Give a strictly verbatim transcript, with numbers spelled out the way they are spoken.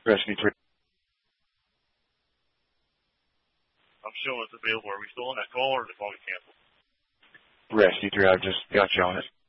Rescue three. I'm showing it's available. Are we still on that call or is the call get canceled? Rescue three, I've just got you on it.